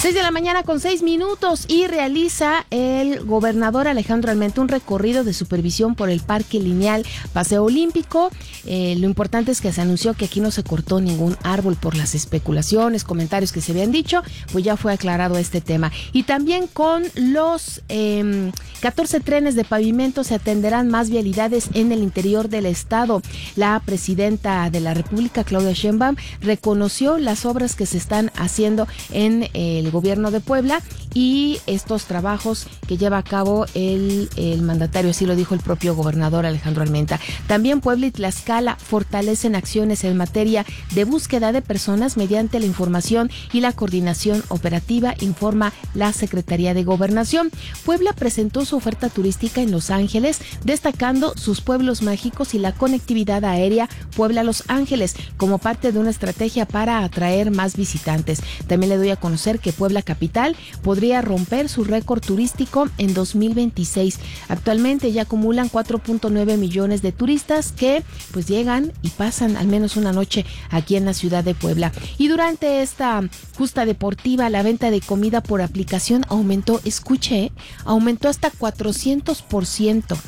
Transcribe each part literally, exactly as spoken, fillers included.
seis de la mañana con seis minutos y realiza el gobernador Alejandro Armenta un recorrido de supervisión por el Parque Lineal Paseo Olímpico. Eh, lo importante es que se anunció que aquí no se cortó ningún árbol por las especulaciones, comentarios que se habían dicho, pues ya fue aclarado este tema. Y también con los eh, catorce trenes de pavimento se atenderán más vialidades en el interior del estado. La presidenta de la República, Claudia Sheinbaum, reconoció las obras que se están haciendo en el gobierno de Puebla y estos trabajos que lleva a cabo el, el mandatario, así lo dijo el propio gobernador Alejandro Armenta. También Puebla y Tlaxcala fortalecen acciones en materia de búsqueda de personas mediante la información y la coordinación operativa, informa la Secretaría de Gobernación. Puebla presentó su oferta turística en Los Ángeles, destacando sus pueblos mágicos y la conectividad aérea Puebla-Los Ángeles como parte de una estrategia para atraer más visitantes. También le doy a conocer que Puebla Capital podría romper su récord turístico en dos mil veintiséis. Actualmente ya acumulan cuatro punto nueve millones de turistas que pues llegan y pasan al menos una noche aquí en la ciudad de Puebla. Y durante esta justa deportiva, la venta de comida por aplicación aumentó, escuche, aumentó hasta cuatrocientos por ciento.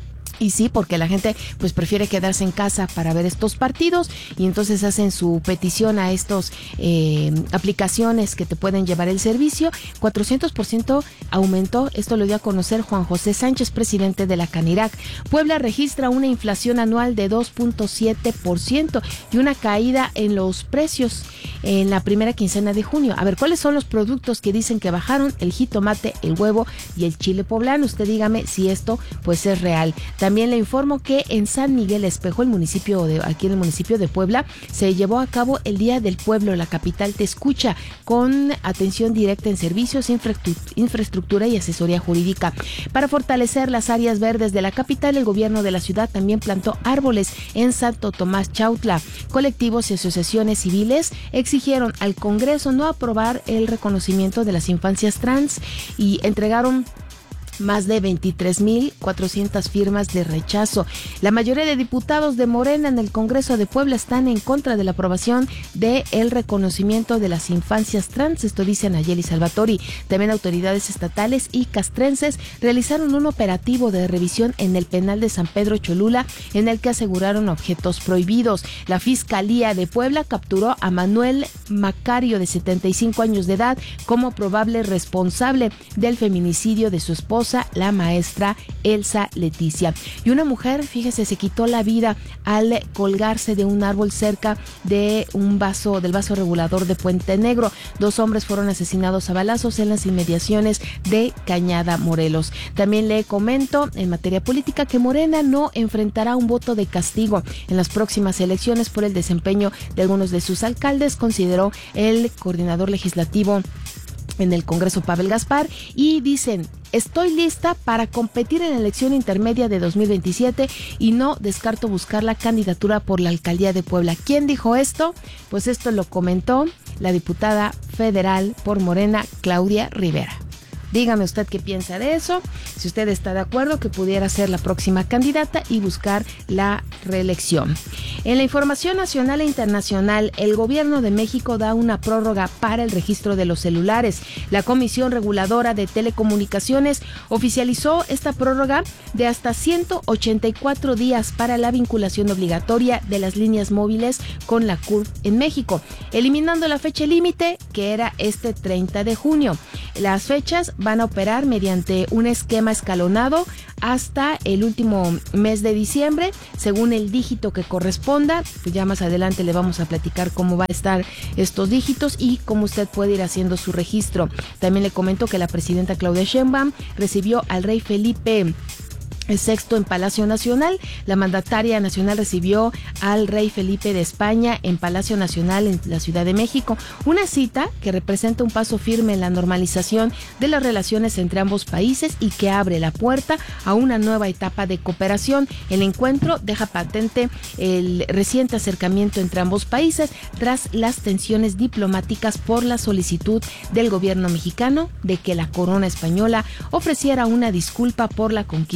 Y sí, porque la gente pues prefiere quedarse en casa para ver estos partidos y entonces hacen su petición a estos eh, aplicaciones que te pueden llevar el servicio. cuatrocientos por ciento aumentó, esto lo dio a conocer Juan José Sánchez, presidente de la Canirac. Puebla registra una inflación anual de dos punto siete por ciento y una caída en los precios en la primera quincena de junio. A ver, ¿cuáles son los productos que dicen que bajaron? El jitomate, el huevo y el chile poblano. Usted dígame si esto pues es real. También le informo que en San Miguel Espejo, el municipio de aquí en el municipio de Puebla, se llevó a cabo el Día del Pueblo. La capital te escucha con atención directa en servicios, infraestructura y asesoría jurídica. Para fortalecer las áreas verdes de la capital, el gobierno de la ciudad también plantó árboles en Santo Tomás Chautla. Colectivos y asociaciones civiles exigieron al Congreso no aprobar el reconocimiento de las infancias trans y entregaron más de veintitrés mil cuatrocientas firmas de rechazo. La mayoría de diputados de Morena en el Congreso de Puebla están en contra de la aprobación del reconocimiento de las infancias trans. Esto dice Nayeli Salvatori. También autoridades estatales y castrenses realizaron un operativo de revisión en el penal de San Pedro Cholula, en el que aseguraron objetos prohibidos. La Fiscalía de Puebla capturó a Manuel Macario, de setenta y cinco años de edad, como probable responsable del feminicidio de su esposa, la maestra Elsa Leticia. Y una mujer, fíjese, se quitó la vida al colgarse de un árbol cerca de un vaso, del vaso regulador de Puente Negro. Dos hombres fueron asesinados a balazos en las inmediaciones de Cañada, Morelos. También le comento en materia política que Morena no enfrentará un voto de castigo en las próximas elecciones por el desempeño de algunos de sus alcaldes, consideró el coordinador legislativo en el Congreso, Pavel Gaspar, y dicen: estoy lista para competir en la elección intermedia de dos mil veintisiete y no descarto buscar la candidatura por la alcaldía de Puebla. ¿Quién dijo esto? Pues esto lo comentó la diputada federal por Morena, Claudia Rivera. Dígame usted qué piensa de eso, si usted está de acuerdo que pudiera ser la próxima candidata y buscar la reelección. En la información nacional e internacional, el gobierno de México da una prórroga para el registro de los celulares. La Comisión Reguladora de Telecomunicaciones oficializó esta prórroga de hasta ciento ochenta y cuatro días para la vinculación obligatoria de las líneas móviles con la C U R en México, eliminando la fecha límite que era este treinta de junio. Las fechas van a operar mediante un esquema escalonado hasta el último mes de diciembre, según el dígito que corresponda. Pues ya más adelante le vamos a platicar cómo va a estar estos dígitos y cómo usted puede ir haciendo su registro. También le comento que la presidenta Claudia Sheinbaum recibió al rey Felipe el sexto en Palacio Nacional. La mandataria nacional recibió al rey Felipe de España en Palacio Nacional en la Ciudad de México, una cita que representa un paso firme en la normalización de las relaciones entre ambos países y que abre la puerta a una nueva etapa de cooperación. El encuentro deja patente el reciente acercamiento entre ambos países tras las tensiones diplomáticas por la solicitud del gobierno mexicano de que la corona española ofreciera una disculpa por la conquista de América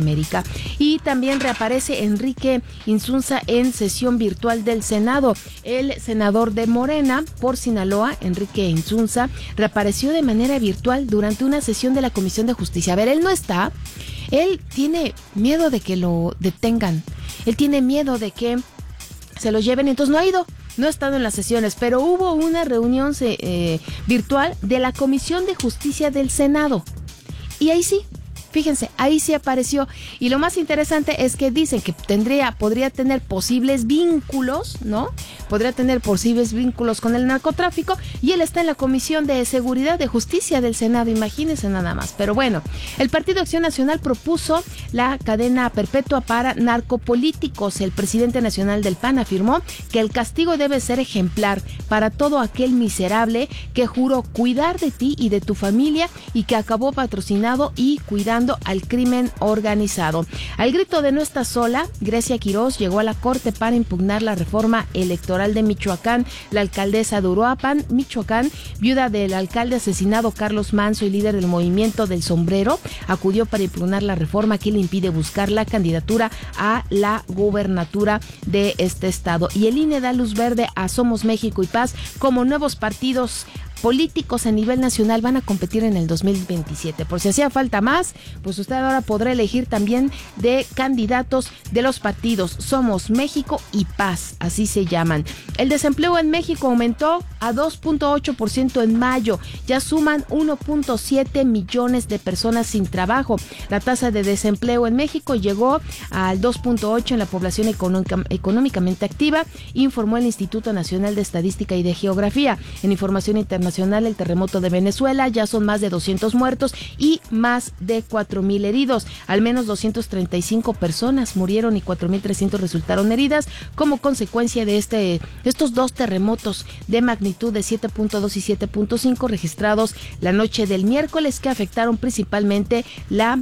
América. Y también reaparece Enrique Insunza en sesión virtual del Senado. El senador de Morena por Sinaloa, Enrique Insunza, reapareció de manera virtual durante una sesión de la Comisión de Justicia. A ver, él no está, él tiene miedo de que lo detengan, él tiene miedo de que se lo lleven, entonces no ha ido. No ha estado en las sesiones, pero hubo una reunión eh, virtual de la Comisión de Justicia del Senado. Y ahí sí, fíjense, ahí sí apareció. Y lo más interesante es que dicen que tendría, podría tener posibles vínculos, ¿no? Podría tener posibles vínculos con el narcotráfico, y él está en la Comisión de Seguridad de Justicia del Senado, imagínense nada más. Pero bueno, el Partido Acción Nacional propuso la cadena perpetua para narcopolíticos. El presidente nacional del P A N afirmó que el castigo debe ser ejemplar para todo aquel miserable que juró cuidar de ti y de tu familia y que acabó patrocinado y cuidando al crimen organizado. Al grito de "no estás sola", Grecia Quirós llegó a la Corte para impugnar la reforma electoral de Michoacán. La alcaldesa de Uruapan, Michoacán, viuda del alcalde asesinado Carlos Manso y líder del movimiento del sombrero, acudió para impugnar la reforma que le impide buscar la candidatura a la gubernatura de este estado. Y el I N E da luz verde a Somos México y Paz como nuevos partidos políticos a nivel nacional. Van a competir en el dos mil veintisiete. Por si hacía falta más, pues usted ahora podrá elegir también de candidatos de los partidos Somos México y Paz, así se llaman. El desempleo en México aumentó a dos punto ocho por ciento en mayo. Ya suman uno punto siete millones de personas sin trabajo. La tasa de desempleo en México llegó al dos punto ocho en la población económica, económicamente activa, informó el Instituto Nacional de Estadística y de Geografía. En información internacional, el terremoto de Venezuela, ya son más de doscientos muertos y más de cuatro mil heridos. Al menos doscientas treinta y cinco personas murieron y cuatro mil trescientas resultaron heridas como consecuencia de este, estos dos terremotos de magnitud de siete punto dos y siete punto cinco registrados la noche del miércoles, que afectaron principalmente la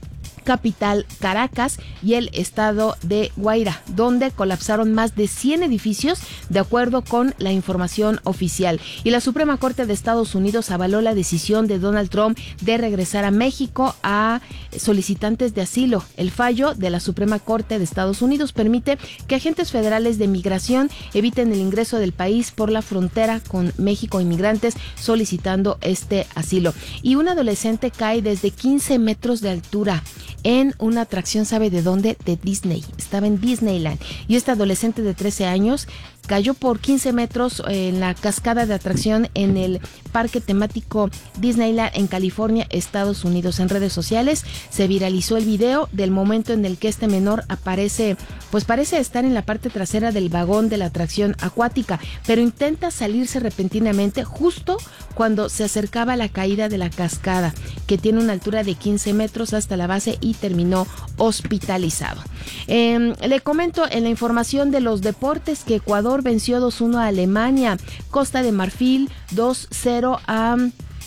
capital Caracas y el estado de Guairá, donde colapsaron más de cien edificios, de acuerdo con la información oficial. Y la Suprema Corte de Estados Unidos avaló la decisión de Donald Trump de regresar a México a solicitantes de asilo. El fallo de la Suprema Corte de Estados Unidos permite que agentes federales de migración eviten el ingreso del país por la frontera con México a inmigrantes solicitando este asilo. Y un adolescente cae desde quince metros de altura en una atracción, ¿sabe de dónde? De Disney. Estaba en Disneyland. Y este adolescente de trece años cayó por quince metros en la cascada de atracción en el parque temático Disneyland en California, Estados Unidos. En redes sociales se viralizó el video del momento en el que este menor aparece, pues parece estar en la parte trasera del vagón de la atracción acuática, pero intenta salirse repentinamente justo cuando se acercaba a la caída de la cascada, que tiene una altura de quince metros hasta la base, y terminó hospitalizado. Eh, le comento en la información de los deportes que Ecuador venció dos uno a Alemania, Costa de Marfil dos cero a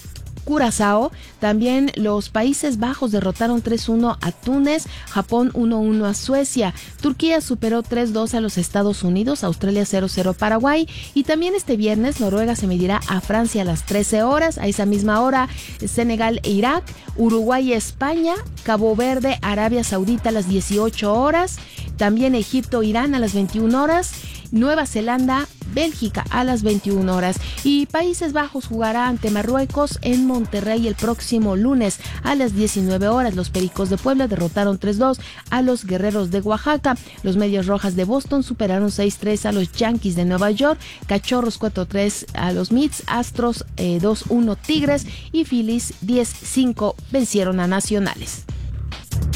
Curazao. También los Países Bajos derrotaron tres uno a Túnez, Japón uno uno a Suecia, Turquía superó tres dos a los Estados Unidos, Australia cero cero a Paraguay, y también este viernes Noruega se medirá a Francia a las trece horas, a esa misma hora Senegal e Irak, Uruguay y España, Cabo Verde, Arabia Saudita a las dieciocho horas, también Egipto, Irán a las veintiuna horas, Nueva Zelanda, Bélgica a las veintiuna horas, y Países Bajos jugará ante Marruecos en Monterrey el próximo lunes a las diecinueve horas. Los Pericos de Puebla derrotaron tres dos a los Guerreros de Oaxaca. Los Medias Rojas de Boston superaron seis tres a los Yankees de Nueva York, Cachorros cuatro tres a los Mets, Astros eh, dos uno Tigres y Phillies diez cinco vencieron a Nacionales.